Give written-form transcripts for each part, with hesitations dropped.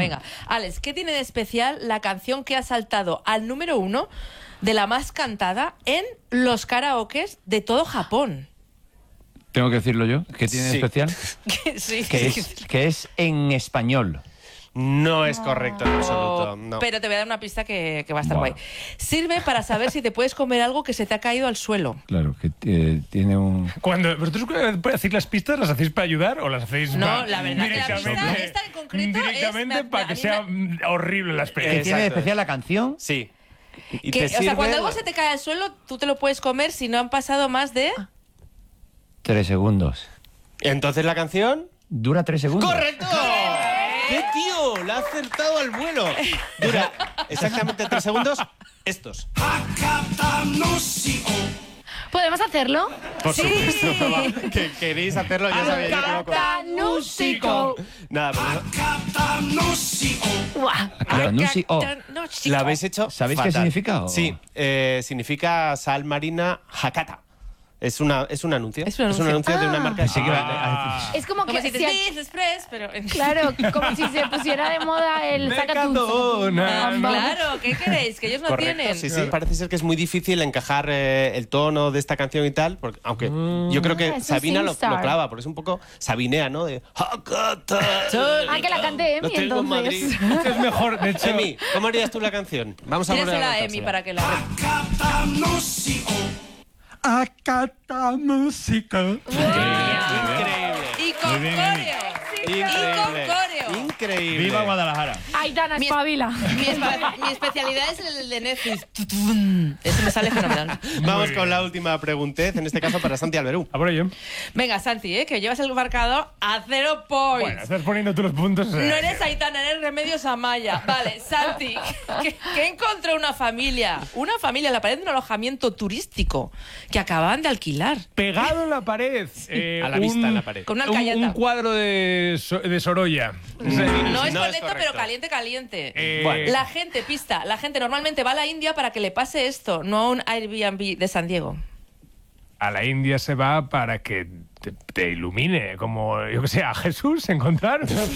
venga. Alex, ¿qué tiene de especial la canción que ha saltado al número 1 de la más cantada en los karaokes de todo Japón? ¿Tengo que decirlo yo? ¿Qué tiene de especial? Sí. Que es en español. No es correcto en absoluto. No. Pero te voy a dar una pista que va a estar Bueno. guay. Sirve para saber si te puedes comer algo que se te ha caído al suelo. Claro, que tiene un... Cuando vosotros hacéis las pistas, ¿las hacéis para ayudar o las hacéis No, la verdad que la pista esta en concreto es... directamente para que sea horrible la ¿Qué experiencia? tiene de especial la canción? Sí. Y Que, te o sea, sirve- cuando algo se te cae al suelo, tú te lo puedes comer si no han pasado más de... 3 segundos. Entonces la canción... ¿Dura 3 segundos? ¡Correcto! ¡Qué tío! ¡La ha acertado al vuelo! Dura exactamente 3 segundos. Estos. ¿Podemos hacerlo? Por supuesto. Va. Que queréis hacerlo, ya sabéis. yo tengo co- Tanusico. Nada, Guau. Tanusi O. No, chico. ¿la habéis hecho? ¿Sabéis qué fatal. significa, o? Sí, significa sal marina Hakata. Es un anuncio. Es un anuncio. de una marca de Sí que Es como Como que... si si dices Biz Express, pero... claro, como si se pusiera de moda el sacatún. Mercadona. Claro, ¿qué queréis? Que ellos no Correcto, tienen. sí, sí. Parece ser que es muy difícil encajar el tono de esta canción y tal, porque, aunque yo creo que es un Sabina lo SingStar. clava, porque es un poco sabinea, ¿no? De Hakata. Ah, que la cante Lo Emi, tengo en Madrid. entonces. Es mejor, de hecho. Emi, ¿cómo harías tú la canción? Vamos a Tírasela a ponerla. Emi para que la... Acata música. Increíble. Y con Muy bien, coreo. Y con coreo. Increíble. ¡Viva Guadalajara! Aitana, Mi- espabila. Mi especialidad es el de Netflix. Eso me sale fenomenal. Vamos con la última preguntez, en este caso para Santi Alberú. A por ello. Venga, Santi, que llevas el marcador a 0 points. Bueno, estás poniendo tú los puntos. No eres Aitana, eres Remedios Amaya. Vale, Santi, ¿qué encontró una familia? Una familia en la pared de un alojamiento turístico que acababan de alquilar. Pegado en la pared. A la vista, en la pared. Con una Un alcayata. cuadro de Sorolla. No es No es correcto, correcto. pero caliente. Bueno. La gente, pista, la gente normalmente va a la India para que le pase esto, no a un Airbnb de San Diego. A la India se va para que te ilumine, como, yo que sé, a Jesús encontrar. No lo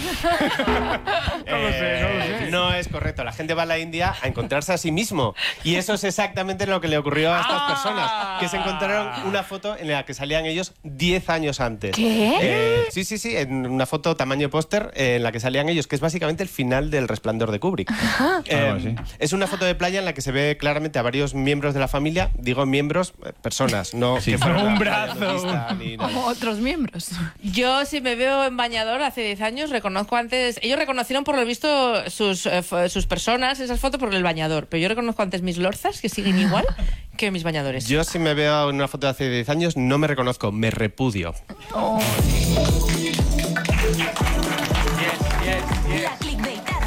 sé. No es correcto. La gente va a la India a encontrarse a sí mismo. Y eso es exactamente lo que le ocurrió a estas personas. Que se encontraron una foto en la que salían ellos 10 años antes. ¿Qué? Sí. En una foto tamaño póster en la que salían ellos, que es básicamente el final del Resplandor de Kubrick. Algo así. Es una foto de playa en la que se ve claramente a varios miembros de la familia. Digo miembros, personas, no Sí. que fueran Un la brazo. protagonista ni nada. Como otros miembros. Yo, si me veo en bañador hace 10 años, reconozco antes... Ellos reconocieron por lo visto sus personas, esas fotos, por el bañador. Pero yo reconozco antes mis lorzas, que siguen igual, que mis bañadores. Yo si me veo en una foto de hace 10 años no me reconozco, me repudio. La clickbaitada.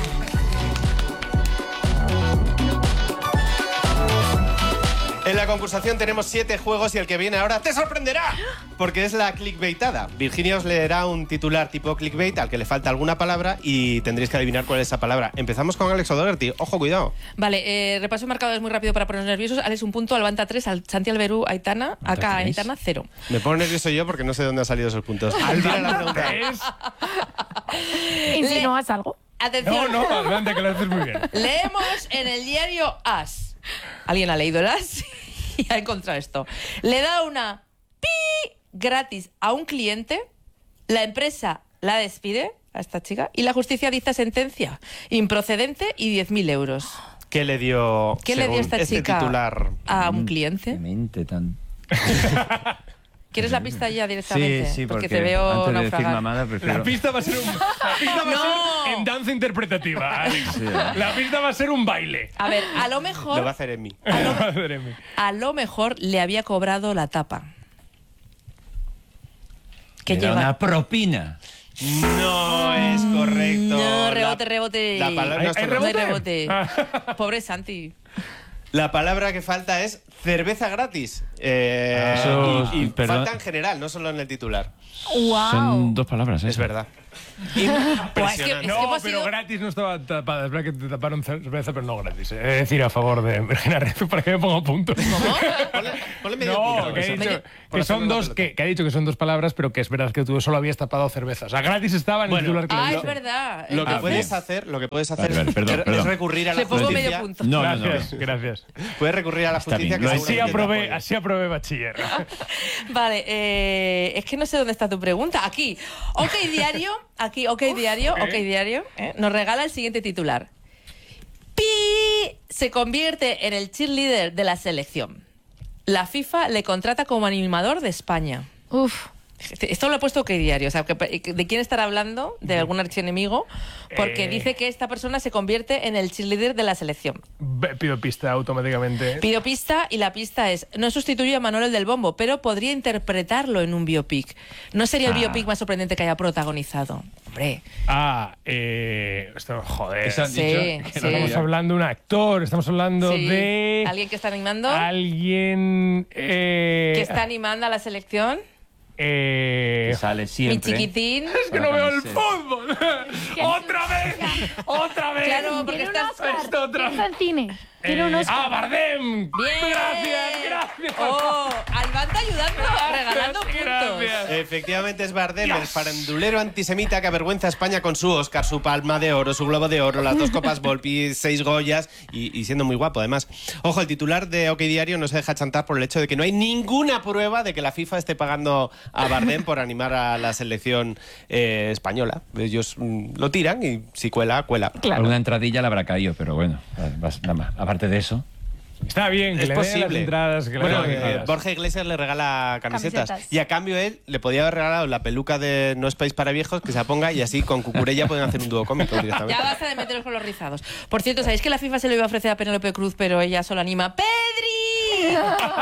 En la concursación tenemos 7 juegos y el que viene ahora te sorprenderá, porque es la clickbaitada. Virginia os leerá un titular tipo clickbait al que le falta alguna palabra y tendréis que adivinar cuál es esa palabra. Empezamos con Alex O'Doherty. Ojo, cuidado. Vale, repaso marcadores muy rápido para ponernos nerviosos. Alex, un punto, Albanta 3, Santi Alberú, Aitana, acá tres. Aitana 0. Me pongo nervioso yo porque no sé de dónde han salido esos puntos. Tira la pregunta. ¿Insinúas algo? Atención. No, adelante, que lo haces muy bien. Leemos en el diario As. ¿Alguien ha leído el As? Y ha encontrado esto. Le da una pi gratis a un cliente, la empresa la despide a esta chica y la justicia dicta sentencia improcedente y 10.000 euros. ¿Qué le dio, ¿Qué le dio según esta este chica titular? a un cliente? Qué mente tan... ¿Quieres la pista ya directamente? Sí, porque te veo antes de decir naufragar. mamada La prefiero... pista va a ser en danza interpretativa, Alex. La pista va a ser un baile. A ver, a lo Lo mejor... va a hacer Emi. Madre mía. A lo mejor le había cobrado la tapa. Que Era lleva... una propina. No es correcto. No, rebote. La palabra, no es ¿Hay correcto. No hay rebote? rebote. Pobre Santi. La palabra que falta es cerveza gratis. Eso, y perdón. falta en general, no solo en el titular. ¡Wow! Son 2 palabras, ¿eh? Es verdad. Impresionante. No, hemos pero sido- gratis no estaba tapada. Es verdad que te taparon cerveza, pero no gratis. He de decir a favor de Virginia Refri para que me ponga puntos. Ponle medio No, punto, que, eso. he dicho, Por que hacerle son una dos, pelota. que ha dicho que son dos palabras, pero que es verdad que tú solo habías tapado cerveza. O sea, gratis estaba en el titular que le Ah, hice. es verdad. Lo que Entonces, puedes hacer Vale, perdón, es perdón. recurrir a la le pongo justicia. medio punto. No, Gracias, gracias. Puedes recurrir a la Está justicia bien, que lo Así seguramente te apoya. así aprobé bachiller. Vale, es que no sé dónde está tu pregunta. Aquí, OK Diario, nos regala el siguiente titular. Pi se convierte en el cheerleader de la selección. La FIFA le contrata como animador de España. Uf. Esto lo he puesto OK Diario. O sea, ¿de quién estará hablando? ¿De algún archienemigo? Porque dice que esta persona se convierte en el cheerleader de la selección. Pido pista automáticamente. Pido pista y la pista es: no sustituye a Manuel del Bombo, pero podría interpretarlo en un biopic. ¿No sería el biopic más sorprendente que haya protagonizado? Hombre, Joder. Eso han Sí, dicho sí. que no Estamos había. hablando de un actor, estamos hablando sí. de... ¿Alguien que está animando? Alguien... ¿Que está animando a la selección? Que sale Mi siempre. chiquitín. Es que no veo el fútbol. ¡Otra vez! ¡Otra vez! Claro, porque Tiene un estás... Oscar. Esto otra Está en cine. Tiene un Oscar. Bardem! Bien. Gracias. Oh, Albanta ayudando, regalando puntos. Gracias. Efectivamente es Bardem, el farandulero antisemita que avergüenza a España con su Oscar, su Palma de Oro, su Globo de Oro, las 2 copas Volpi, 6 Goyas y siendo muy guapo además. Ojo, el titular de OK Diario no se deja chantar por el hecho de que no hay ninguna prueba de que la FIFA esté pagando a Bardem por animar a la selección española. Ellos lo tiran y si cuela, cuela. Alguna entradilla le habrá caído, pero bueno, nada más. Aparte de eso, Está bien, que Es le den las posible. entradas. Que le Bueno, den las entradas. Borja Iglesias le regala camisetas. Camisetas. Y a cambio él le podía haber regalado la peluca de No es país para viejos que se ponga y así con Cucurella pueden hacer un dúo cómico directamente. Ya basta de meteros con los rizados. Por cierto, ¿sabéis que la FIFA se lo iba a ofrecer a Penélope Cruz, pero ella solo anima ¡Pedri!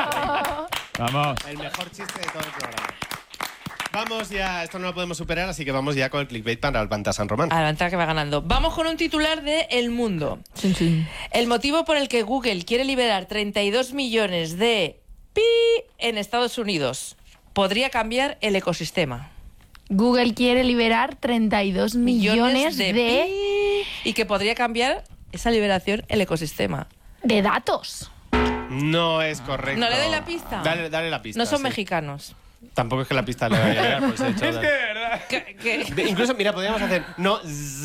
vamos. El mejor chiste de todo el programa. Vamos ya, esto no lo podemos superar, así que vamos ya con el clickbait para Albanta San Román. Adelante, que va ganando. Vamos con un titular de El Mundo. El motivo por el que Google quiere liberar 32 millones de pi en Estados Unidos podría cambiar el ecosistema. Google quiere liberar 32 millones de pi, y que podría cambiar esa liberación el ecosistema. datos. No es correcto. ¿No le doy la pista? Dale la pista. No son sí. mexicanos. Tampoco es que la pista le vaya a llegar, por eso he hecho Es que de verdad. Incluso, mira, podríamos hacer. No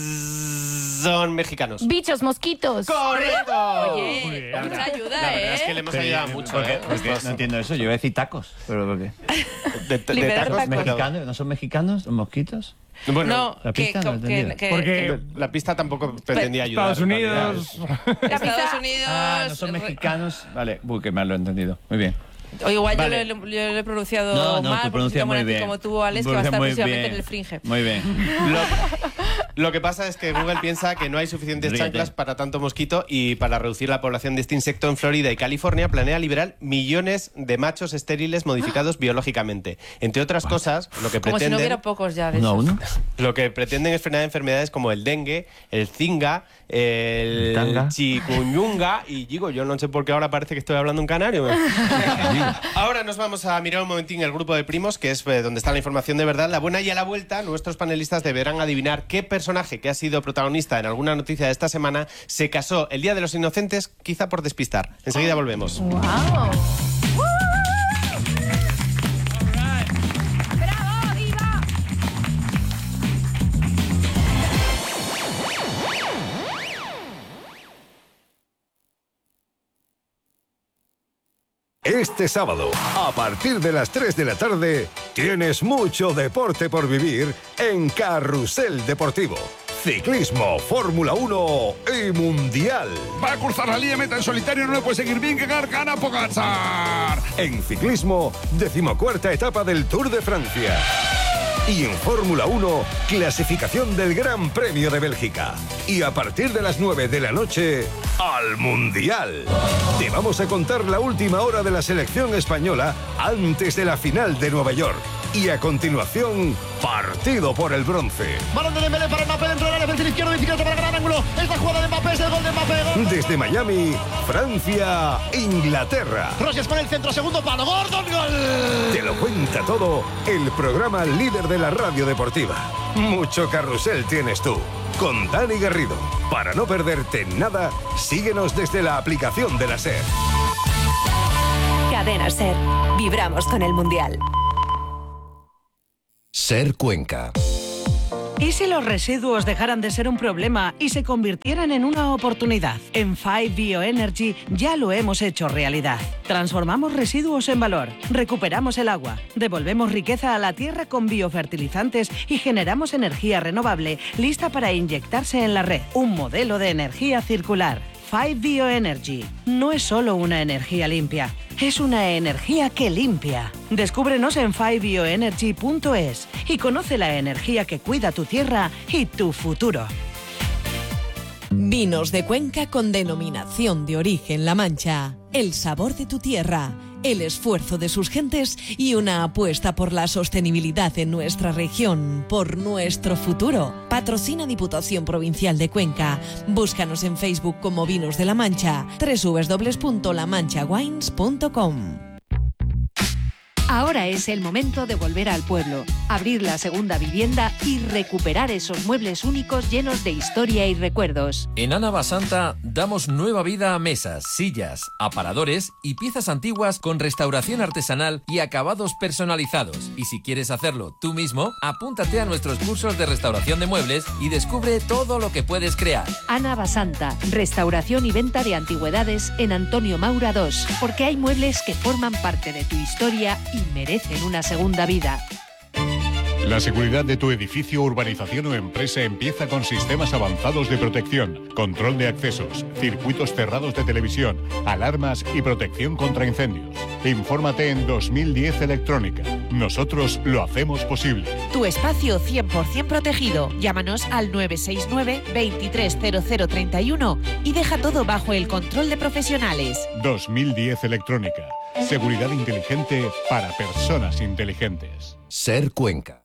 son mexicanos. Bichos, mosquitos. ¡Correcto! Oye, Muy bien. mucha ayuda, La verdad es que le hemos ayudado mucho, ¿eh? No entiendo eso, yo iba a decir tacos. ¿Pero por qué? De Liberar tacos, tacos. pero- ¿Mexicanos? ¿No son mexicanos los mosquitos? Bueno, No, la pista no he entendido. Porque la pista tampoco pretendía ayudar. Estados Unidos. Estados Unidos. Ah, no son mexicanos. Vale, que mal lo he entendido. Muy bien. O igual Vale. yo lo he pronunciado No, mal, tú porque pronuncias soy muy tan bien. como tú, Alex, que va a estar Pronuncias muy próximamente bien. en el Fringe. Muy bien. Lo que pasa es que Google piensa que no hay suficientes Ríete. chanclas para tanto mosquito y para reducir la población de este insecto en Florida y California planea liberar millones de machos estériles modificados biológicamente. Entre otras cosas, lo que Como si no pretenden... hubiera pocos ya de ¿Uno a esos. uno? Lo que pretenden es frenar enfermedades como el dengue, el zinga, el Tanga. chikungunya y digo, yo no sé por qué ahora parece que estoy hablando un canario. Ahora nos vamos a mirar un momentín el grupo de primos, que es donde está la información de verdad, la buena, y a la vuelta nuestros panelistas deberán adivinar qué personaje que ha sido protagonista en alguna noticia de esta semana se casó el Día de los Inocentes, quizá por despistar. Enseguida volvemos. Wow. ¡Bravo, Iva! Este sábado, a partir de las 3 de la tarde, tienes mucho deporte por vivir en Carrusel Deportivo. Ciclismo, Fórmula 1 y Mundial. Va a cruzar la línea meta en solitario, no le puede seguir bien, que gana Pogačar. En ciclismo, 14ª etapa del Tour de Francia. Y en Fórmula 1, clasificación del Gran Premio de Bélgica. Y a partir de las 9 de la noche, al Mundial. Te vamos a contar la última hora de la selección española antes de la final de Nueva York. Y a continuación, partido por el bronce. Balón de Dembélé para Mbappé dentro del área, perfil izquierdo, bicicleta para el gran ángulo. Es la jugada de Mbappé, es el gol de Mbappé. Desde Miami, Francia, Inglaterra. Rogers con el centro, segundo palo, Gordon, gol. Te lo cuenta todo el programa líder de la radio deportiva. Mucho carrusel tienes tú, con Dani Garrido. Para no perderte nada, síguenos desde la aplicación de la SER. Cadena SER. Vibramos con el Mundial. SER Cuenca. ¿Y si los residuos dejaran de ser un problema y se convirtieran en una oportunidad? En 5 Bioenergy ya lo hemos hecho realidad. Transformamos residuos en valor, recuperamos el agua, devolvemos riqueza a la tierra con biofertilizantes y generamos energía renovable lista para inyectarse en la red. Un modelo de energía circular. 5 Bioenergy no es solo una energía limpia, es una energía que limpia. Descúbrenos en 5bioenergy.es y conoce la energía que cuida tu tierra y tu futuro. Vinos de Cuenca con denominación de origen La Mancha. El sabor de tu tierra, el esfuerzo de sus gentes y una apuesta por la sostenibilidad en nuestra región, por nuestro futuro. Patrocina Diputación Provincial de Cuenca. Búscanos en Facebook como Vinos de La Mancha, www.lamanchawines.com. Ahora es el momento de volver al pueblo, abrir la segunda vivienda y recuperar esos muebles únicos llenos de historia y recuerdos. En Ana Basanta damos nueva vida a mesas, sillas, aparadores y piezas antiguas con restauración artesanal y acabados personalizados. Y si quieres hacerlo tú mismo, apúntate a nuestros cursos de restauración de muebles y descubre todo lo que puedes crear. Ana Basanta, restauración y venta de antigüedades en Antonio Maura 2, porque hay muebles que forman parte de tu historia y merecen una segunda vida. La seguridad de tu edificio, urbanización o empresa empieza con sistemas avanzados de protección, control de accesos, circuitos cerrados de televisión, alarmas y protección contra incendios. Infórmate en 2010 Electrónica. Nosotros lo hacemos posible. Tu espacio 100% protegido. Llámanos al 969 230031 y deja todo bajo el control de profesionales. 2010 Electrónica. Seguridad inteligente para personas inteligentes. SER Cuenca.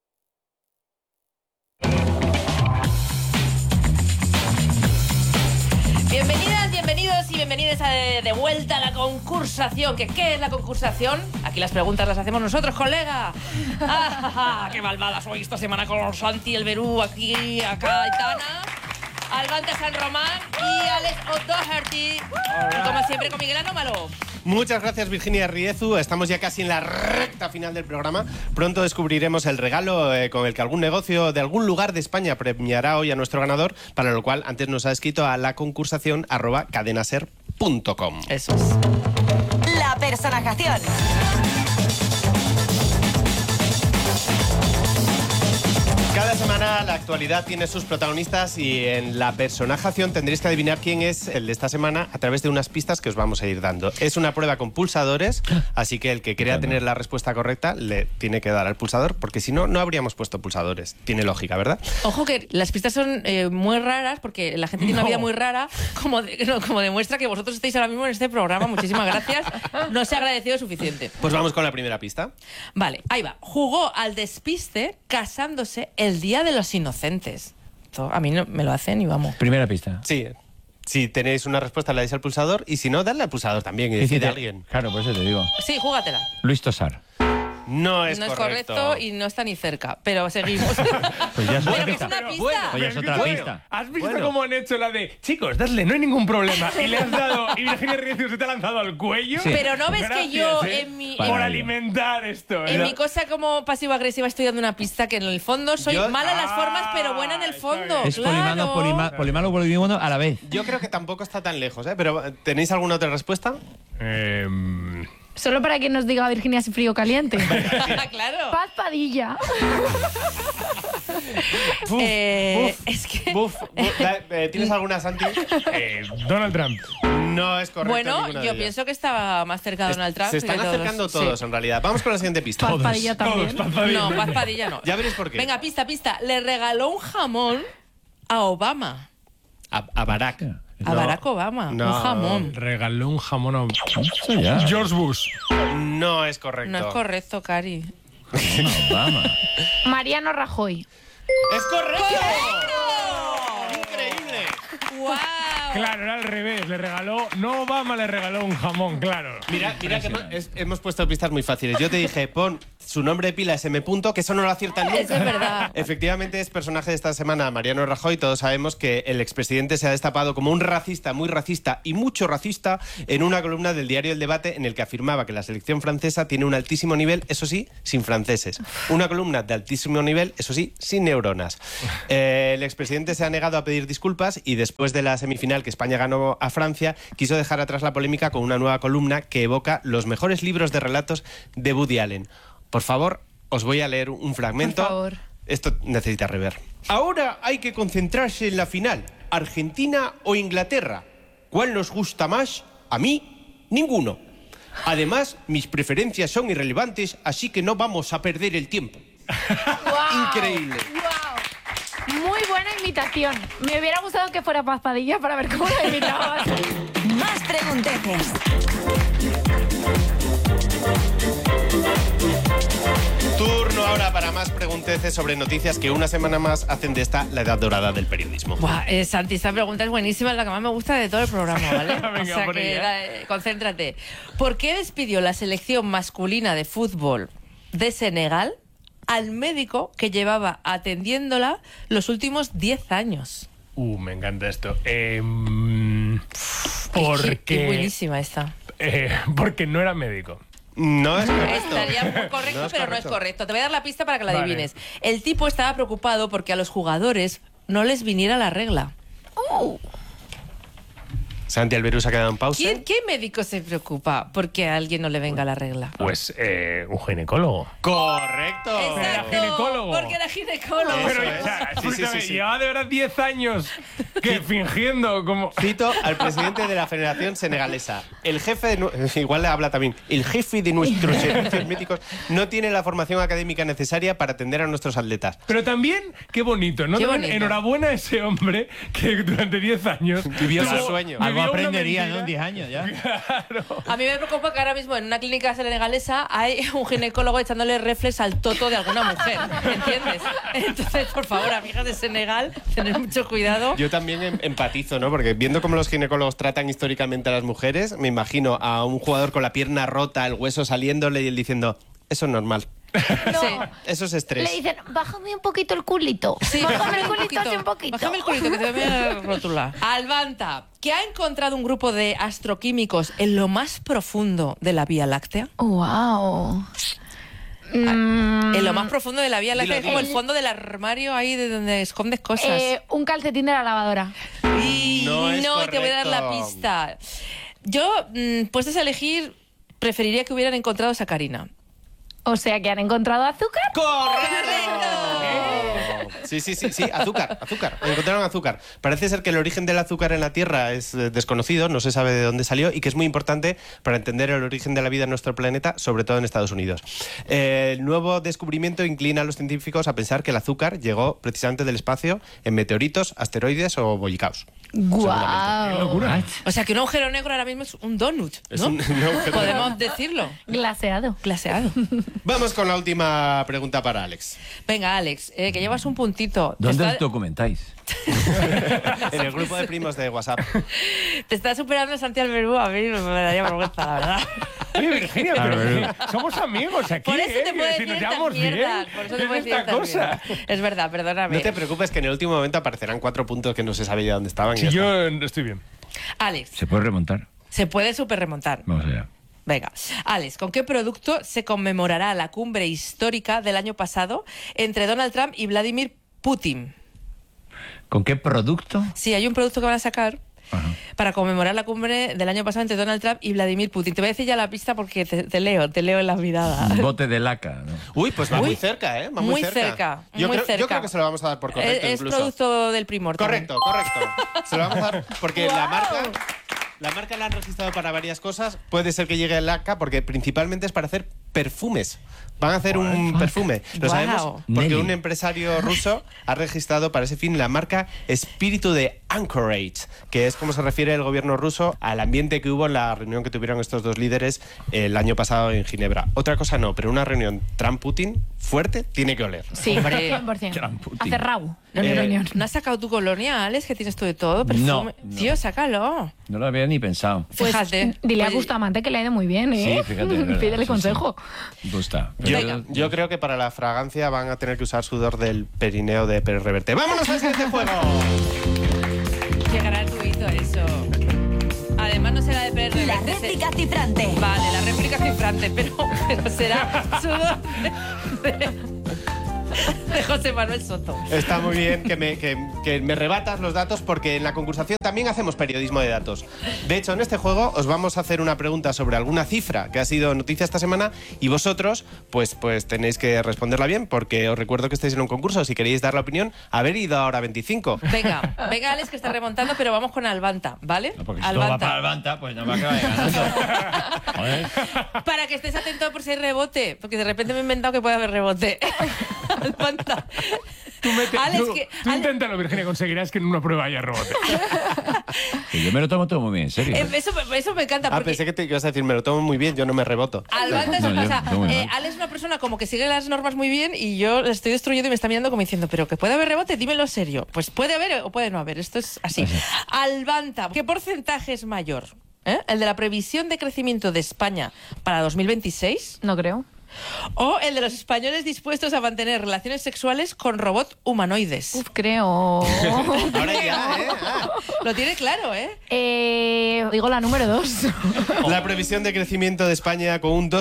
Bienvenidas, bienvenidos y bienvenidas de vuelta a la concursación. ¿Qué es la concursación? Aquí las preguntas las hacemos nosotros, colega. ¡Qué malvada soy esta semana con Santi, el Berú, aquí, acá, Aitana, Albante San Román y Alex O'Doherty. Y como siempre con Miguel Anómalo. Muchas gracias, Virginia Riezu. Estamos ya casi en la recta final del programa. Pronto descubriremos el regalo con el que algún negocio de algún lugar de España premiará hoy a nuestro ganador, para lo cual antes nos ha escrito a laconcursación@cadenaser.com. Eso es. La personajación. Cada semana la actualidad tiene sus protagonistas y en la personajación tendréis que adivinar quién es el de esta semana a través de unas pistas que os vamos a ir dando. Es una prueba con pulsadores, así que el que crea tener la respuesta correcta le tiene que dar al pulsador, porque si no, no habríamos puesto pulsadores. Tiene lógica, ¿verdad? Ojo que las pistas son muy raras, porque la gente tiene una vida muy rara, como demuestra que vosotros estáis ahora mismo en este programa. Muchísimas gracias. No se ha agradecido suficiente. Pues vamos con la primera pista. Vale, ahí va. Jugó al despiste casándose el Día de los Inocentes. Esto a mí no me lo hacen y vamos. Primera pista. Sí. Si tenéis una respuesta, le dais al pulsador, y si no, dadle al pulsador también y decide a alguien. Claro, por eso te digo. Sí, júgatela. Luis Tosar. No es correcto y no está ni cerca, pero seguimos. Pues ya es otra Pero que es pista. una pista. Pues ya es otra pista. ¿Has visto cómo han hecho la de chicos, dadle, no hay ningún problema? Y le has dado, y Virginia Riezu se te ha lanzado al cuello. Sí. Pero no ves Gracias, que yo en mi. por alimentar esto. En mi cosa como pasivo-agresiva estoy dando una pista que en el fondo soy mala en las formas, pero buena en el fondo. Es claro. polimalo, polimino a la vez. Yo creo que tampoco está tan lejos, ¿eh? Pero ¿tenéis alguna otra respuesta? Solo para que nos diga Virginia si frío o caliente. Claro. Paz Padilla. Es que... ¿Tienes alguna, Santi? Donald Trump. No es correcto. Bueno, yo yo pienso que estaba más cerca de Donald Trump. Se están acercando todos, en realidad. Vamos con la siguiente pista. Paz Padilla también. No, Paz Padilla no. Ya veréis por qué. Venga, pista. Le regaló un jamón a Obama. A Barack. A Barack Obama. No. Un jamón. Regaló un jamón a ya. George Bush. No es correcto. No es correcto, Cari. Obama. Mariano Rajoy. ¡Es correcto! ¡Increíble! Claro, era al revés. Le regaló, no Obama le regaló un jamón, claro. Mira que hemos puesto pistas muy fáciles. Yo te dije, pon su nombre de pila es M. que eso no lo aciertan nunca. Eso es verdad. Efectivamente es personaje de esta semana Mariano Rajoy. Todos sabemos que el expresidente se ha destapado como un racista, muy racista y mucho racista en una columna del diario El Debate en el que afirmaba que la selección francesa tiene un altísimo nivel, eso sí, sin franceses. Una columna de altísimo nivel, eso sí, sin neuronas. El expresidente se ha negado a pedir disculpas y después de la semifinal que España ganó a Francia, quiso dejar atrás la polémica con una nueva columna que evoca los mejores libros de relatos de Woody Allen. Por favor, os voy a leer un fragmento. Por favor. Esto necesita rever. Ahora hay que concentrarse en la final. ¿Argentina o Inglaterra? ¿Cuál nos gusta más? A mí, ninguno. Además, mis preferencias son irrelevantes, así que no vamos a perder el tiempo. Wow. Increíble. Wow. Muy buena imitación. Me hubiera gustado que fuera Paz Padilla para ver cómo la imitabas. Más pregunteces. Turno ahora para más pregunteces sobre noticias que una semana más hacen de esta la edad dorada del periodismo. Buah, Santi, esta pregunta es buenísima, es la que más me gusta de todo el programa, ¿vale? Venga, o sea por que ella. concéntrate. ¿Por qué despidió la selección masculina de fútbol de Senegal al médico que llevaba atendiéndola los últimos 10 años? Me encanta esto. Qué buenísima esta. Porque no era médico. No es correcto. Estaría muy correcto, No es pero no es correcto. correcto. Te voy a dar la pista para que la Vale. adivines. El tipo estaba preocupado porque a los jugadores no les viniera la regla. Santi Alberú se ha quedado en pausa. ¿Qué médico se preocupa porque a alguien no le venga la regla? Pues un ginecólogo. ¡Correcto! Exacto, ginecólogo. porque era ginecólogo. Pero es. ya, Sí, escúchame, sí. llevaba de verdad 10 años que fingiendo como... Cito al presidente de la Federación Senegalesa. El jefe de... Igual le habla también. El jefe de nuestros servicios médicos no tiene la formación académica necesaria para atender a nuestros atletas. Pero también, qué bonito, ¿no? Qué También, bonito. enhorabuena a ese hombre que durante 10 años... Vivió su tuvo- sueño. vivió Algo una aprendería, mentira. ¿no? En 10 años ya. A mí me preocupa que ahora mismo en una clínica senegalesa hay un ginecólogo echándole reflex al toto de alguna mujer, ¿entiendes? Entonces, por favor, amigas de Senegal, tener mucho cuidado. Yo también empatizo, ¿no? Porque viendo cómo los ginecólogos tratan históricamente a las mujeres, me imagino a un jugador con la pierna rota, el hueso saliéndole y él diciendo, eso es normal. No. Sí. Eso es estrés. Le dicen, bájame un poquito el culito. Sí, bájame el culito así un poquito. Bájame el culito, que te voy a rotular. Albanta, que ha encontrado un grupo de astroquímicos en lo más profundo de la Vía Láctea. Wow. En lo más profundo de la Vía Láctea, es como el El- fondo del armario ahí de donde escondes cosas. Un calcetín de la lavadora. Y No es te voy a dar la correcto. pista. Yo, puestos a elegir, preferiría que hubieran encontrado sacarina. O sea, que han encontrado azúcar. Sí, azúcar. Encontraron azúcar. Parece ser que el origen del azúcar en la Tierra es desconocido, no se sabe de dónde salió y que es muy importante para entender el origen de la vida en nuestro planeta, sobre todo en Estados Unidos. El nuevo descubrimiento inclina a los científicos a pensar que el azúcar llegó precisamente del espacio en meteoritos, asteroides o bollicaos. Guau. O sea, que un agujero negro ahora mismo es un donut, ¿no? Es un agujero Podemos decirlo. Glaseado. Glaseado. Vamos con la última pregunta para Alex. Venga, Alex, que llevas un puntito. ¿Dónde Te os documentáis? En el grupo de primos de WhatsApp. te está superando Santi Alberú, a mí me daría vergüenza, la verdad. Oye, Virginia, pero somos amigos aquí, Por eso te puedo Si decir nos estas llevamos bien, mierdas. Por eso te ¿qué puedo es decir esta estas cosa? mierdas. Es verdad, perdóname. No te preocupes que en el último momento aparecerán 4 puntos que no se sabía dónde estaban. y Si ya yo está. estoy bien. Alex, ¿Se puede remontar? se puede super remontar. Vamos allá. Venga, Alex, ¿con qué producto se conmemorará la cumbre histórica del año pasado entre Donald Trump y Vladimir Putin? ¿Con qué producto? Sí, hay un producto que van a sacar para conmemorar la cumbre del año pasado entre Donald Trump y Vladimir Putin. Te voy a decir ya la pista porque te leo en las miradas. Un bote de laca, ¿no? Uy, pues va muy cerca, ¿eh? Va muy cerca. Yo creo que se lo vamos a dar por correcto Es incluso. producto del Primor. Correcto. Se lo vamos a dar porque la marca la han registrado para varias cosas. Puede ser que llegue el ACA porque principalmente es para hacer perfumes. Van a hacer un perfume. Lo sabemos porque Nelly. un empresario ruso ha registrado para ese fin la marca Espíritu de Anchorage, que es como se refiere el gobierno ruso al ambiente que hubo en la reunión que tuvieron estos dos líderes el año pasado en Ginebra. Otra cosa no, pero una reunión Trump-Putin fuerte tiene que oler. Sí, Hombre. 100%. Acerrado. ¿No has sacado tu colonia, Alex, que tienes tú de todo? Perfume. No. Tío, sácalo. No lo había ni pensado. Pues, Fíjate. Dile a Oye, Bustamante que le ha ido muy bien, ¿eh? Sí, fíjate. es verdad, Pídele sí, consejo. sí. Gusta. Yo creo que para la fragancia van a tener que usar sudor del perineo de Pérez Reverte. ¡Vámonos al siguiente juego! Qué gratuito eso. Además no será de Pérez La Reverte. réplica cifrante. Vale, la réplica cifrante, pero será sudor de José Manuel Soto. Está muy bien que me rebatas los datos porque en la concursación también hacemos periodismo de datos. De hecho, en este juego os vamos a hacer una pregunta sobre alguna cifra que ha sido noticia esta semana y vosotros pues tenéis que responderla bien porque os recuerdo que estáis en un concurso. Si queréis dar la opinión, haber ido ahora 25. Venga, Alex, que está remontando, pero vamos con Albanta, ¿vale? No, porque si todo va para Albanta, pues no me acaba de ganando. Joder. Para que estés atento por si hay rebote, porque de repente me he inventado que puede haber rebote. Albanta. Alex, tú inténtalo, Virginia, conseguirás que en una prueba haya rebote. Que yo me lo tomo todo muy bien, en serio. Eso me encanta. Porque Pensé que te ibas a decir, me lo tomo muy bien, yo no me reboto. Albanta No, o sea, yo muy mal. Alex es una persona como que sigue las normas muy bien y yo le estoy destruyendo y me está mirando como diciendo, pero que puede haber rebote, dímelo serio. Pues puede haber o puede no haber, esto es así. Albanta, ¿qué porcentaje es mayor? ¿El de la previsión de crecimiento de España para 2026? No creo. ¿O el de los españoles dispuestos a mantener relaciones sexuales con robots humanoides? Uf, creo. Ahora ya, Lo tiene claro, ¿eh? Digo la número 2. La previsión de crecimiento de España con un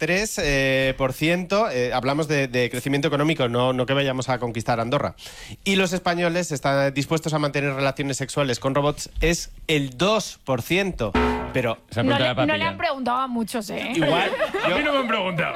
2,3%. Hablamos de crecimiento económico, no que vayamos a conquistar Andorra. Y los españoles están dispuestos a mantener relaciones sexuales con robots es el 2%. Pero No le han preguntado a muchos, ¿eh? igual A mí no me han preguntado.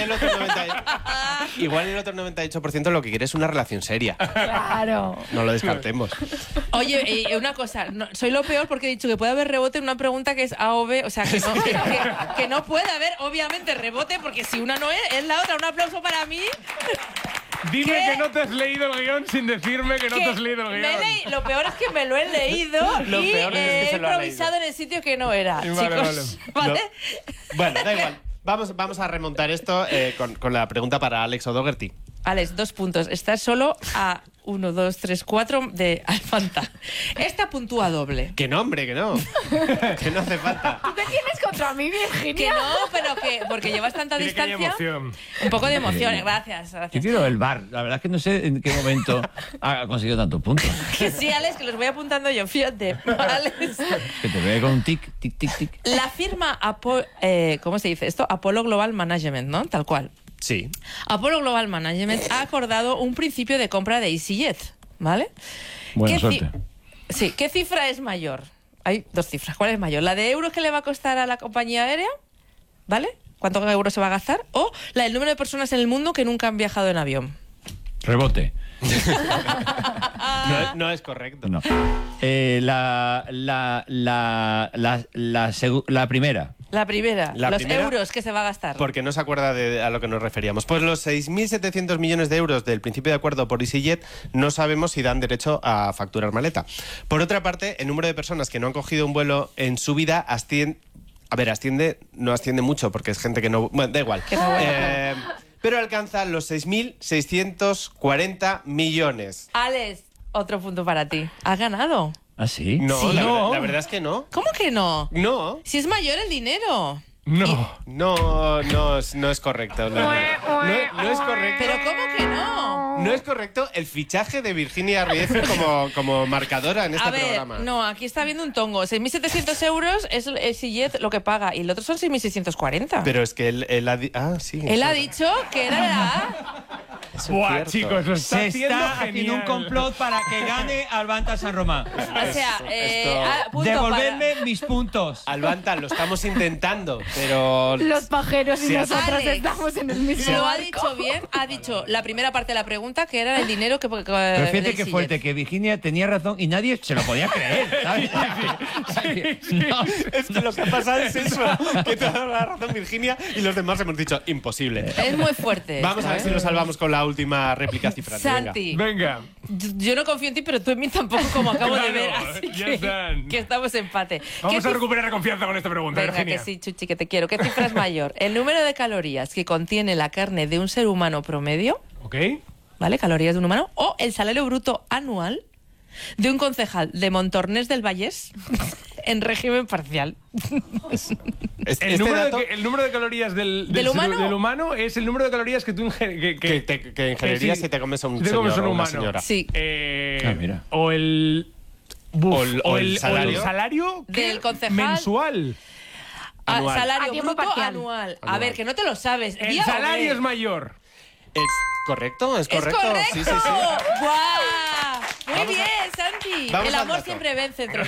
igual el otro 98% lo que quiere es una relación seria. Claro. No lo descartemos. Oye, una cosa, soy lo peor porque he dicho que puede haber rebote en una pregunta que es A o B, o sea, que no puede haber, obviamente, rebote, porque si una no es la otra. Un aplauso para mí. Dime que no te has leído el guión sin decirme que no te has leído el guión. Lo peor es que me lo he leído Lo y peor es que he se lo ha improvisado en el sitio que no era, Vale, chicos. ¿Vale? Bueno, da igual. Vamos a remontar esto con la pregunta para Alex O'Doherty. Alex, 2 puntos. Estás solo a 1, 2, 3, 4 de Albanta. Esta puntúa doble. Que no, hombre, que no. Que no hace falta. ¿Tú qué tienes contra mí, Virginia? Que no, pero que porque llevas tanta Tiene que haya distancia. emoción. Un poco de emoción, gracias. Yo quiero el bar. La verdad es que no sé en qué momento ha conseguido tantos puntos. Que sí, Alex, que los voy apuntando yo, fíjate. Alex. Que te veo con un tic, tic, tic, tic. La firma ¿cómo se dice esto? Apollo Global Management, ¿no? Tal cual. Sí. Apollo Global Management ha acordado un principio de compra de EasyJet, ¿vale? Buena ¿Qué suerte. Sí, ¿qué cifra es mayor? Hay 2 cifras. ¿Cuál es mayor? ¿La de euros que le va a costar a la compañía aérea? ¿Vale? ¿Cuántos euros se va a gastar? ¿O la del número de personas en el mundo que nunca han viajado en avión? Rebote. No es correcto. No. La primera. La primera, La los primera, euros que se va a gastar. Porque no se acuerda a lo que nos referíamos. Pues los 6.700 millones de euros del principio de acuerdo por EasyJet no sabemos si dan derecho a facturar maleta. Por otra parte, el número de personas que no han cogido un vuelo en su vida no asciende mucho porque es gente que no... Bueno, da igual. Pero alcanza los 6.640 millones. Alex, otro punto para ti. ¿Has ganado? ¿Ah, sí? No, Sí. la verdad es que no. ¿Cómo que no? No. Si es mayor el dinero. No es correcto. No es correcto. ¿Pero cómo que no? No es correcto el fichaje de Virginia Ruiz como marcadora en este A ver, programa. no, aquí está viendo un tongo. 6.700 euros es el EasyJet lo que paga y el otro son 6.640. Pero es que él ha dicho... Ah, sí. Él ha dicho que era la... Buah, chicos, lo está haciendo haciendo un complot para que gane Albanta San Román. O sea, punto devolverme mis puntos. Albanta, lo estamos intentando, pero... Los pajeros y Sí, nosotros Alex, estamos en el mismo Lo ha barco. dicho bien, ha dicho la primera parte de la pregunta que era el dinero que... Pero fíjate que fuerte, que Virginia tenía razón y nadie se lo podía creer, ¿sabes? No, Es que lo que ha pasado es eso, que te ha dado la razón Virginia y los demás hemos dicho imposible. Es muy fuerte. Vamos a ver si lo salvamos con la última réplica cifrante. Santi. Venga. Yo no confío en ti, pero tú en mí tampoco, como acabo de ver. Claro, Así ya que, están. que estamos empate. Vamos ¿Qué a recuperar la confianza con esta pregunta, Venga, Virginia. que sí, Chuchi, que te quiero. ¿Qué cifra es mayor? ¿El número de calorías que contiene la carne de un ser humano promedio? Ok. ¿Vale? Calorías de un humano. ¿O el salario bruto anual de un concejal de Montornés del Vallés en régimen parcial? El número de calorías del humano es el número de calorías que tú ingieres. Que ingerirías si te comes a un te señor comes a un o una humano. señora. Sí. Mira. O el... O el salario del concejal mensual. Anual. Salario A tiempo bruto parcial. anual. A ver, que no te lo sabes. El Día o salario mes. es mayor. ¿Es correcto? ¿Es ¡Es correcto? correcto! Sí, sí, sí. ¡Guau! Muy bien, Santi. vamos El al amor dato. siempre vence entre